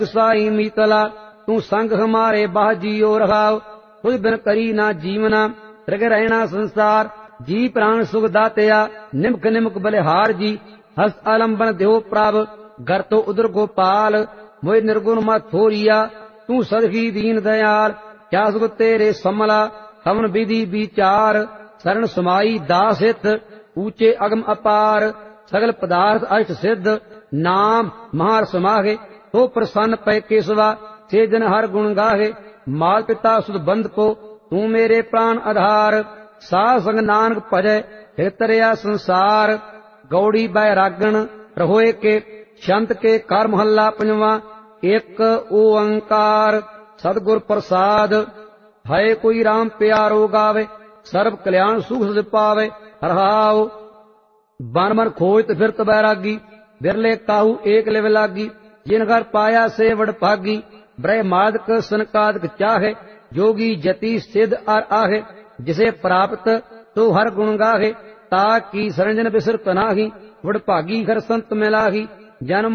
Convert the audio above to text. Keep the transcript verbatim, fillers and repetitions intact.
साई मीतला तू संग हमारे बाह जियो रखाओ। तुझ बिन करी ना जीवना रग रहना संसार। जी प्राण सुख दातया निमक निमक बलिहार जी। हस आलम्बन देहो प्राभ घर तो उदर गोपाल। मोहि निर्गुण मत थोरिया तू सदही दीन दयाल। क्या सुख तेरे समला कवन विधि विचार। शरण समाई दास हित ऊंचे अगम अपार। सगल पदार्थ अष्ट सिद्ध नाम महार समाहे। तो प्रसन्न पै केसवा से जन हर गुण गाहे। माल पिता सुध बंध को तू मेरे प्राण आधार। साध संग नानक भजै हितरया संसार। गौड़ी बैरागण रहोए के शंत के कर महला पंजवा। एक ओंकार सतगुर प्रसाद। है कोई राम प्यारो गावे सर्व कल्याण सुख सुध पावे। हरहाओ बन मन खोजत फिरत बैरागी। बिरले काहू एक लिव लागी। जिन घर पाया से वड भागी। ब्रह्मादक सनकादक चाहे जोगी जति सिद्ध अर आहे। जिसे प्राप्त तो हर गुण गाहे ताकि सरंजन बिसर तनाही। वड भागी घर संत मिलाही जन्म